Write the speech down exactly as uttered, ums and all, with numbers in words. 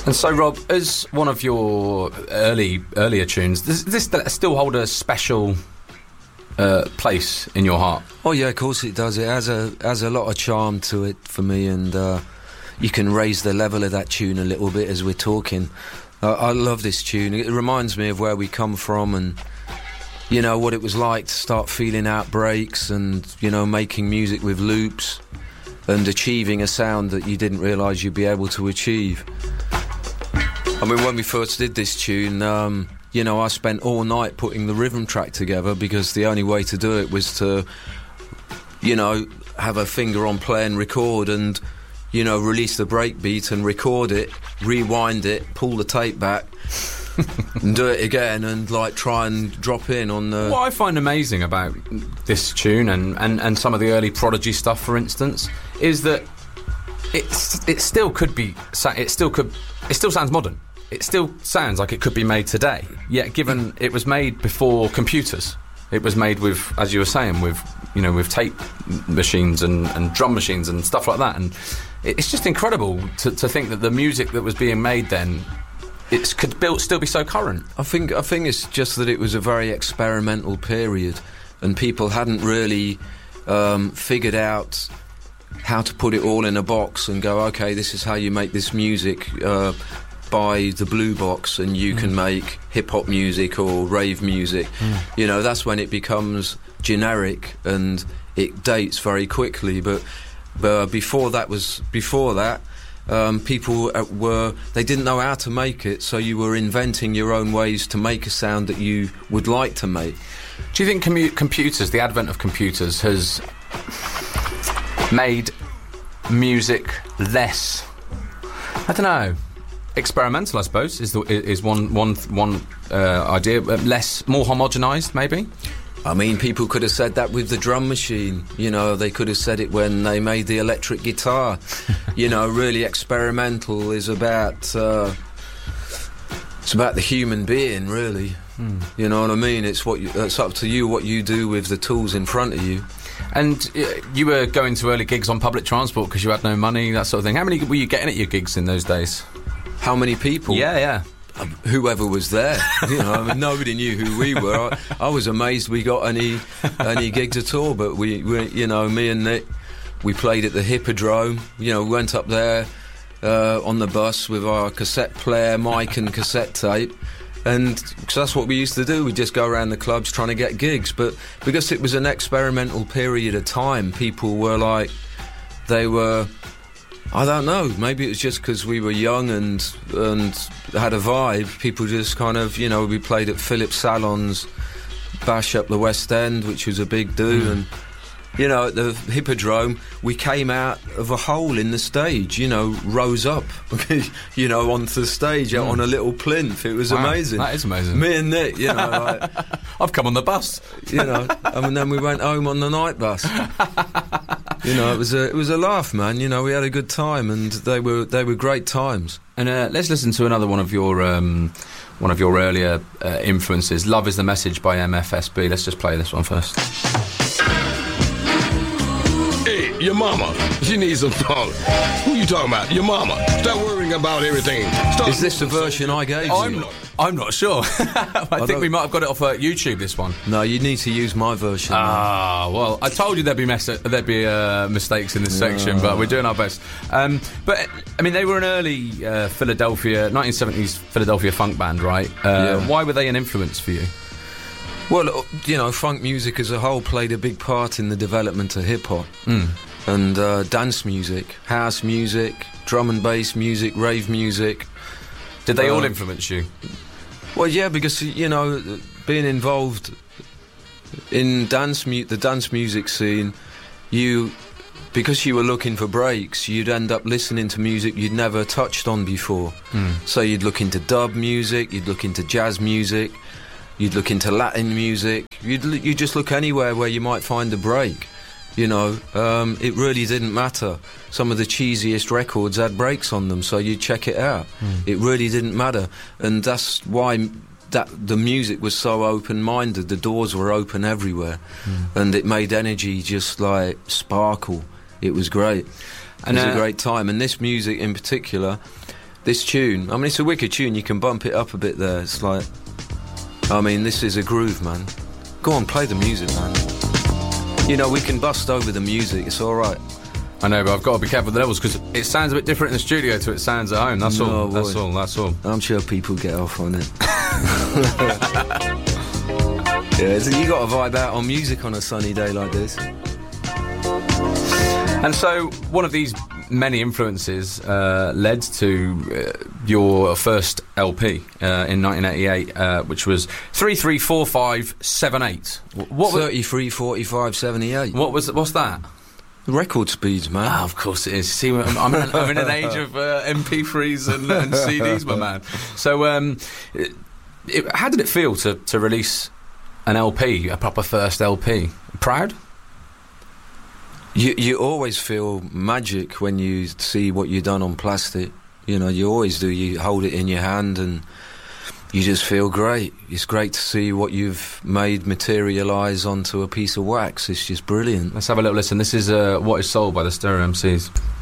And so, Rob, as one of your early earlier tunes, does this still hold a special uh, place in your heart? Oh yeah, of course it does. It has a has a lot of charm to it for me, and uh, you can raise the level of that tune a little bit as we're talking. Uh, I love this tune. It reminds me of where we come from, and you know what it was like to start feeling out breaks, and you know making music with loops, and achieving a sound that you didn't realise you'd be able to achieve. I mean, when we first did this tune, um, you know, I spent all night putting the rhythm track together because the only way to do it was to, you know, have a finger on play and record and, you know, release the break beat and record it, rewind it, pull the tape back and do it again and, like, try and drop in on the... What I find amazing about this tune and, and, and some of the early Prodigy stuff, for instance, is that it's, it still could be... It still could... It still sounds modern. It still sounds like it could be made today, yet given it was made before computers. It was made with, as you were saying, with, you know, with tape machines and, and drum machines and stuff like that. And it's just incredible to, to think that the music that was being made then, it could build, still be so current. I think I think it's just that it was a very experimental period, and people hadn't really um, figured out how to put it all in a box and go, okay, this is how you make this music. Uh, buy the blue box and you mm. can make hip-hop music or rave music. Mm. You know, that's when it becomes generic and it dates very quickly. But, but before that was before that, um, people were they didn't know how to make it, so you were inventing your own ways to make a sound that you would like to make. Do you think commu- computers, the advent of computers, has made music less, I don't know, experimental, I suppose, is the, is one one one uh, idea. Less, more homogenised, maybe. I mean, people could have said that with the drum machine. You know, they could have said it when they made the electric guitar. You know, really experimental is about uh, it's about the human being, really. Hmm. You know what I mean? It's what you, it's up to you what you do with the tools in front of you. And uh, you were going to early gigs on public transport because you had no money, that sort of thing. How many were you getting at your gigs in those days? How many people? Yeah, yeah. Uh, whoever was there. You know, I mean, nobody knew who we were. I, I was amazed we got any any gigs at all. But we, we, you know, me and Nick, we played at the Hippodrome. You know, we went up there uh, on the bus with our cassette player, mic, and cassette tape. And cause that's what we used to do. We'd just go around the clubs trying to get gigs. But because it was an experimental period of time, people were like, they were... I don't know, maybe it was just because we were young and and had a vibe. People just kind of, you know, we played at Philip Salon's Bash up the West End, which was a big do, mm. and, you know, at the Hippodrome, we came out of a hole in the stage, you know, rose up, you know, onto the stage mm. out on a little plinth. It was wow, amazing. That is amazing. Me and Nick, you know, like... I've come on the bus. You know, and then we went home on the night bus. You know, it was a it was a laugh, man. You know, we had a good time, and they were they were great times. And uh, let's listen to another one of your um, one of your earlier uh, influences. "Love Is the Message" by M F S B. Let's just play this one first. Hey, your mama, she needs some fun. Who you talking about? Your mama. Stop worrying about everything. Stop. Is this the version I gave you? I'm not, I'm not sure. I, I think we might have got it off uh, YouTube, this one. No, you need to use my version. Ah, well, I told you there'd be mess- there'd be uh, mistakes in this no. section, but we're doing our best. Um, but, I mean, they were an early uh, Philadelphia, nineteen seventies Philadelphia funk band, right? Uh, yeah. Why were they an influence for you? Well, you know, funk music as a whole played a big part in the development of hip-hop. Mm. And uh, dance music, house music, drum and bass music, rave music. Did they uh, all influence you? Well, yeah, because, you know, being involved in dance mu- the dance music scene, you, because you were looking for breaks, you'd end up listening to music you'd never touched on before. Mm. So you'd look into dub music, you'd look into jazz music, you'd look into Latin music, you'd, you'd just look anywhere where you might find a break. You know, um, it really didn't matter. Some of the cheesiest records had breaks on them, so you'd check it out. Mm. It really didn't matter. And that's why that the music was so open-minded. The doors were open everywhere. Mm. And it made energy just, like, sparkle. It was great. And it was uh, a great time. And this music in particular, This tune, I mean, it's a wicked tune. You can bump it up a bit there. It's like, I mean, this is a groove, man. Go on, play the music, man. You know, we can bust over the music. It's all right. I know, but I've got to be careful with the levels because it sounds a bit different in the studio to it sounds at home. That's No, all. boy. That's all. That's all. I'm sure people get off on it. Yeah, so you got to vibe out on music on a sunny day like this. And so, one of these many influences uh, led to uh, your first L P uh, in nineteen eighty-eight, uh, which was three three four five seven eight. What was thirty-three, forty-five, seventy-eight. what was what's that? Record speeds, man. Oh, of course it is. See, I'm, I'm, in, I'm in an age of uh, M P threes and, and C Ds, my man. So, um, it, it, how did it feel to, to release an L P, a proper first L P? Proud? You you always feel magic when you see what you've done on plastic. You know, you always do. You hold it in your hand and you just feel great. It's great to see what you've made materialise onto a piece of wax. It's just brilliant. Let's have a little listen. This is uh, What Is Soul by the Stereo M Cs.